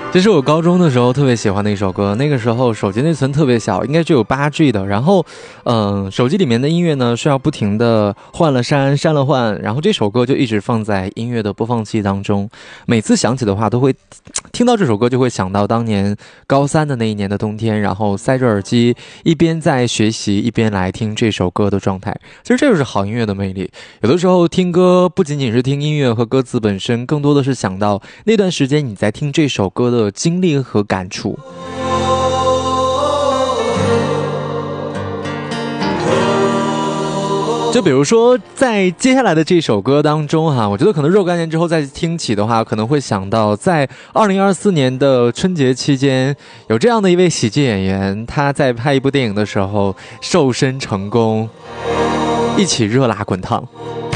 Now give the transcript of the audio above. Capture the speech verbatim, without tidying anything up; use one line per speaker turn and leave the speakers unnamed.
这是我高中的时候特别喜欢的一首歌，那个时候手机内存特别小，应该只有八 G 的，然后嗯、呃，手机里面的音乐呢是要不停的换了删删了换，然后这首歌就一直放在音乐的播放器当中，每次响起的话都会听到这首歌，就会想到当年高三的那一年的冬天，然后塞着耳机一边在学习一边来听这首歌的状态。其实这就是好音乐的魅力，有的时候听歌不仅仅是听音乐和歌词本身，更多的是想到那段时间你在听这首歌的经历和感触。就比如说在接下来的这首歌当中哈，我觉得可能若干年之后再听起的话，可能会想到在二零二四年的春节期间，有这样的一位喜剧演员，他在拍一部电影的时候瘦身成功，一起热辣滚烫。